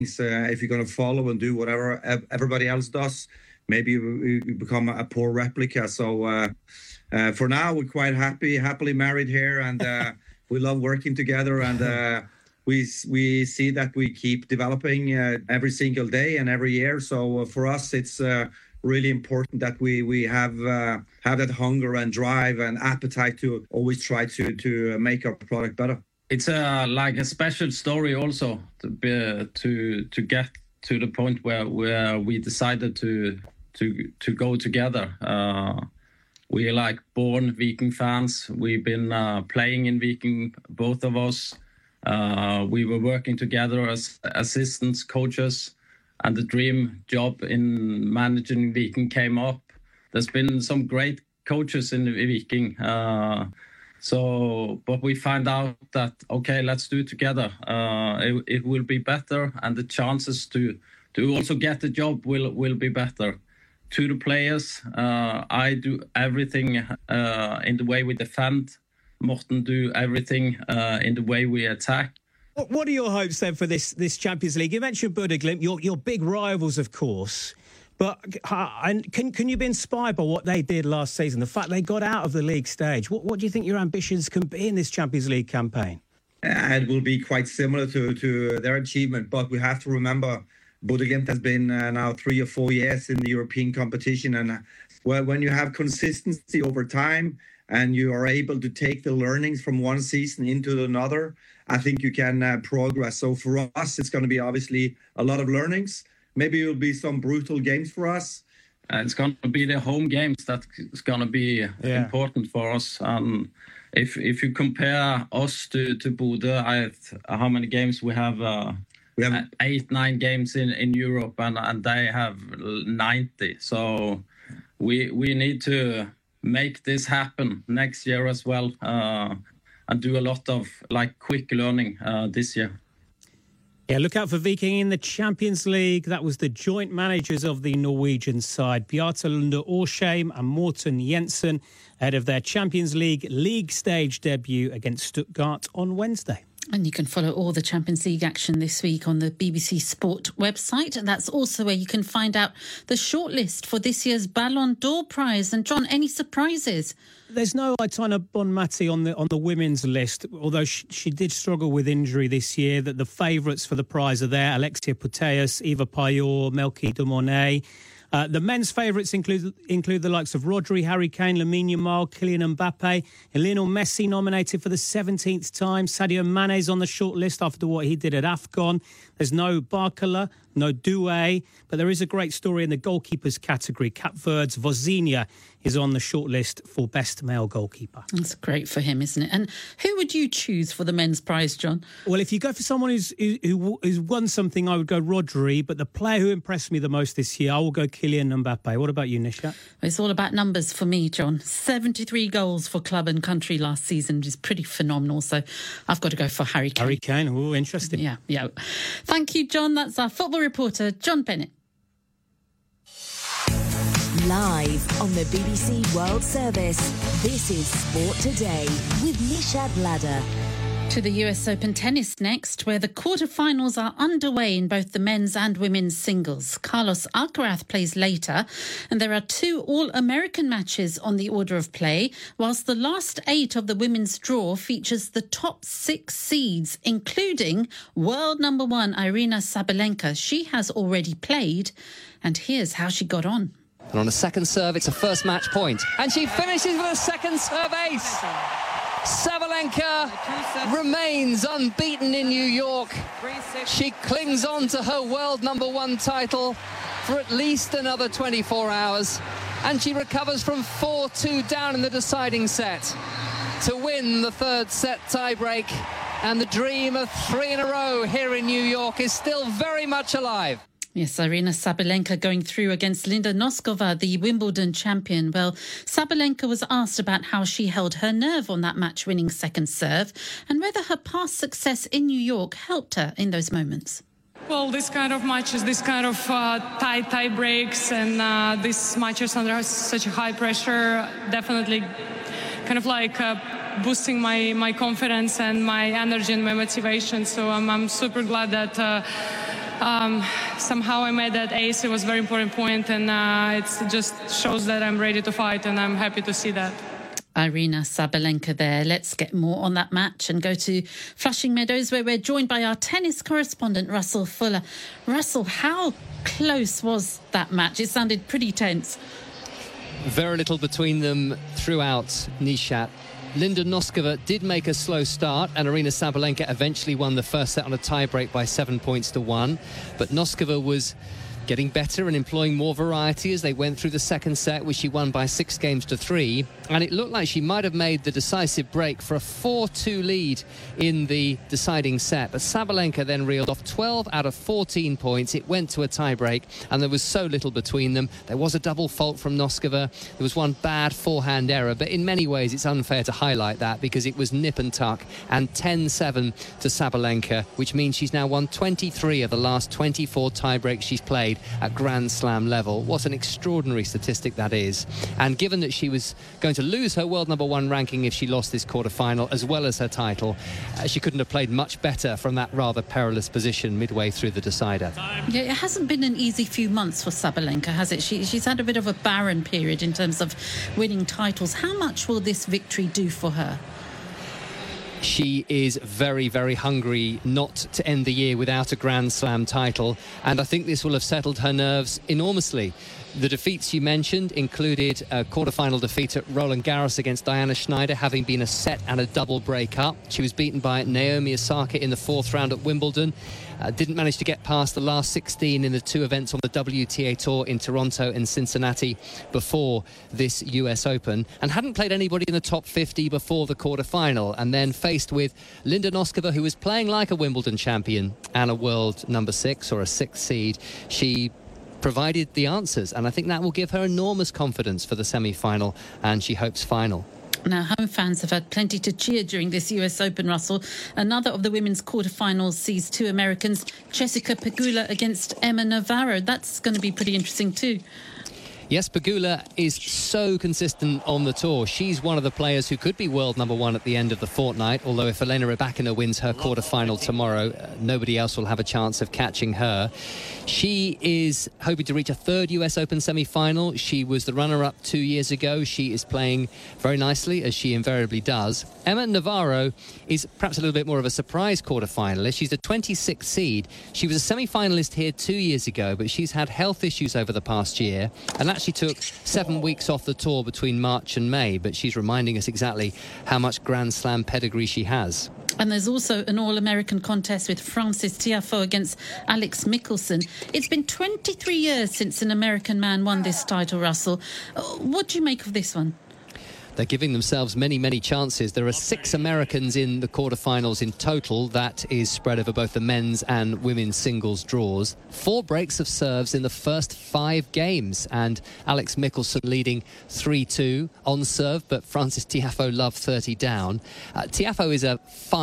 If you're going to follow and do whatever everybody else does, maybe you become a poor replica. So for now, we're quite happily married here, and we love working together. And we see that we keep developing every single day and every year. So for us, it's really important that we have that hunger and drive and appetite to always try to make our product better. It's like a special story also to get to the point where we decided to go together. We're like born Viking fans. We've been playing in Viking, both of us. We were working together as assistants, coaches, and the dream job in managing Viking came up. There's been some great coaches in Viking. But we find out that, okay, let's do it together. It will be better, and the chances to also get the job will be better. To the players, I do everything in the way we defend. Morten do everything in the way we attack. What are your hopes then for this Champions League? You mentioned Bodø/Glimt, your big rivals, of course. But can you be inspired by what they did last season? The fact they got out of the league stage. What do you think your ambitions can be in this Champions League campaign? It will be quite similar to their achievement, but we have to remember Bodø/Glimt has been now 3 or 4 years in the European competition, and when you have consistency over time and you are able to take the learnings from one season into another, I think you can progress. So for us, it's going to be obviously a lot of learnings. Maybe it will be some brutal games for us. It's going to be the home games that's going to be important for us. If you compare us to Bodø, how many games we have? We have 8-9 games in Europe, and they have 90. So we need to make this happen next year as well, and do a lot of quick learning this year. Yeah, look out for Viking in the Champions League. That was the joint managers of the Norwegian side, Bjarte Lunde Årsheim and Morten Jensen, ahead of their Champions League stage debut against Stuttgart on Wednesday. And you can follow all the Champions League action this week on the BBC Sport website. And that's also where you can find out the shortlist for this year's Ballon d'Or prize. And John, any surprises? There's no Aitana Bonmati on the women's list, although she did struggle with injury this year. That the favourites for the prize are there: Alexia Putellas, Eva Payot, Melky de Monet. The men's favourites include the likes of Rodri, Harry Kane, Lamine Yamal, Kylian Mbappe, Lionel Messi nominated for the 17th time. Sadio Mane's on the short list after what he did at AFCON. There's no Barcola, no Doué, but there is a great story in the goalkeepers category. Cap Verde's Vozinha is on the shortlist for best male goalkeeper. That's great for him, isn't it? And who would you choose for the men's prize, John? Well, if you go for someone who's won something, I would go Rodri, but the player who impressed me the most this year, I will go Kylian Mbappe. What about you, Nishat? It's all about numbers for me, John. 73 goals for club and country last season, which is pretty phenomenal. So I've got to go for Harry Kane. Harry Kane, oh, interesting. Yeah. Thank you, John. That's our football reporter, John Bennett. Live on the BBC World Service, this is Sport Today with Nishat Ladder. To the US Open tennis next, where the quarterfinals are underway in both the men's and women's singles. Carlos Alcaraz plays later, and there are 2 All-American matches on the order of play, whilst the last 8 of the women's draw features the top 6 seeds, including world number 1 Aryna Sabalenka. She has already played, and here's how she got on. And on a second serve, it's a first match point. And she finishes with a second serve ace. Sabalenka remains unbeaten in New York. She clings on to her world number 1 title for at least another 24 hours. And she recovers from 4-2 down in the deciding set to win the third set tiebreak. And the dream of 3 in a row here in New York is still very much alive. Yes, Aryna Sabalenka going through against Linda Noskova, the Wimbledon champion. Well, Sabalenka was asked about how she held her nerve on that match-winning second serve and whether her past success in New York helped her in those moments. Well, this kind of matches, this kind of tie breaks and these matches under such a high pressure definitely kind of like boosting my confidence and my energy and my motivation. So I'm super glad that somehow I made that ace. It was a very important point, and it just shows that I'm ready to fight, and I'm happy to see that. Aryna Sabalenka there. Let's get more on that match and go to Flushing Meadows, where we're joined by our tennis correspondent, Russell Fuller. Russell, how close was that match? It sounded pretty tense. Very little between them throughout, Nishat. Linda Noskova did make a slow start, and Aryna Sabalenka eventually won the first set on a tie-break by 7 points to 1. But Noskova was getting better and employing more variety as they went through the second set, which she won by 6 games to 3. And it looked like she might have made the decisive break for a 4-2 lead in the deciding set. But Sabalenka then reeled off 12 out of 14 points. It went to a tie-break, and there was so little between them. There was a double fault from Noskova. There was one bad forehand error, but in many ways it's unfair to highlight that because it was nip and tuck, and 10-7 to Sabalenka, which means she's now won 23 of the last 24 tie-breaks she's played at Grand Slam level. What an extraordinary statistic that is. And given that she was going to lose her world number 1 ranking if she lost this quarter-final, as well as her title, she couldn't have played much better from that rather perilous position midway through the decider. Yeah, it hasn't been an easy few months for Sabalenka, has it? She's had a bit of a barren period in terms of winning titles. How much will this victory do for her? She is very, very hungry not to end the year without a Grand Slam title, and I think this will have settled her nerves enormously. The defeats you mentioned included a quarter-final defeat at Roland Garros against Diana Schneider, having been a set and a double break-up. She was beaten by Naomi Osaka in the 4th round at Wimbledon. Didn't manage to get past the last 16 in the 2 events on the WTA Tour in Toronto and Cincinnati before this US Open, and hadn't played anybody in the top 50 before the quarter-final, and then faced with Linda Noskova, who was playing like a Wimbledon champion and a world number 6 or a 6th seed. She provided the answers, and I think that will give her enormous confidence for the semi-final, and she hopes final. Now, home fans have had plenty to cheer during this US Open, Russell. Another of the women's quarterfinals sees 2 Americans, Jessica Pegula against Emma Navarro. That's going to be pretty interesting too. Yes, Pegula is so consistent on the tour. She's one of the players who could be world number 1 at the end of the fortnight, although if Elena Rybakina wins her quarter-final tomorrow, nobody else will have a chance of catching her. She is hoping to reach a 3rd US Open semi-final. She was the runner-up 2 years ago. She is playing very nicely, as she invariably does. Emma Navarro is perhaps a little bit more of a surprise quarter-finalist. She's the 26th seed. She was a semi-finalist here 2 years ago, but she's had health issues over the past year, and actually took 7 weeks off the tour between March and May, but she's reminding us exactly how much Grand Slam pedigree she has. And there's also an All-American contest with Frances Tiafoe against Alex Michelsen. It's been 23 years since an American man won this title, Russell. What do you make of this one? They're giving themselves many, many chances. There are 6 Americans in the quarterfinals in total. That is spread over both the men's and women's singles draws. 4 breaks of serves in the first 5 games, and Alex Michelsen leading 3-2 on serve, but Frances Tiafoe love 30 down. Tiafoe is a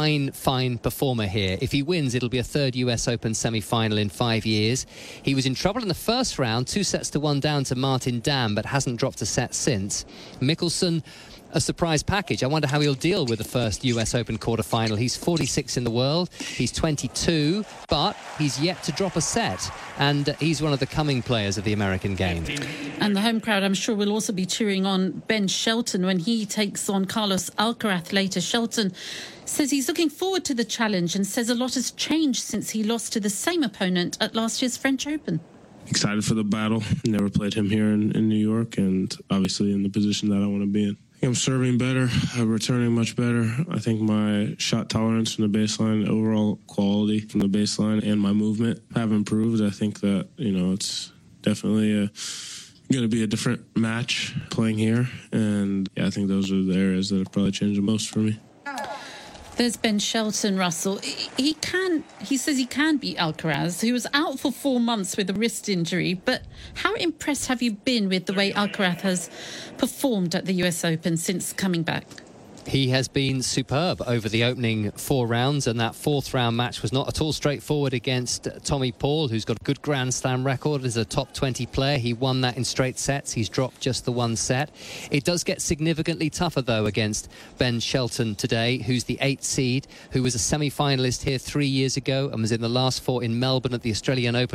fine performer here. If he wins, it'll be a 3rd US Open semi-final in 5 years. He was in trouble in the first round, 2-1 down to Martin Dam, but hasn't dropped a set since. Michelsen, a surprise package. I wonder how he'll deal with the first US Open quarter-final. He's 46 in the world, he's 22, but he's yet to drop a set, and he's one of the coming players of the American game. And the home crowd, I'm sure, will also be cheering on Ben Shelton when he takes on Carlos Alcaraz later. Shelton says he's looking forward to the challenge and says a lot has changed since he lost to the same opponent at last year's French Open. Excited for the battle. Never played him here in New York, and obviously in the position that I want to be in. I'm serving better, returning much better. I think my shot tolerance from the baseline, overall quality from the baseline, and my movement have improved. I think that, it's definitely going to be a different match playing here. And I think those are the areas that have probably changed the most for me. There's Ben Shelton, Russell. He says he can beat Alcaraz, who was out for 4 months with a wrist injury. But how impressed have you been with the way Alcaraz has performed at the US Open since coming back? He has been superb over the opening 4 rounds, and that 4th round match was not at all straightforward against Tommy Paul, who's got a good Grand Slam record as a top 20 player. He won that in straight sets. He's dropped just the 1 set. It does get significantly tougher, though, against Ben Shelton today, who's the 8th seed, who was a semi-finalist here 3 years ago and was in the last 4 in Melbourne at the Australian Open